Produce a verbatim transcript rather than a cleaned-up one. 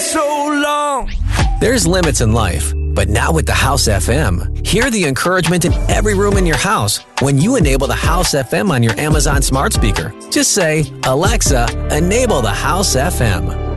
so long. There's limits in life, but not with the House F M. Hear the encouragement in every room in your house when you enable the House F M on your Amazon smart speaker. Just say, Alexa, enable the House F M.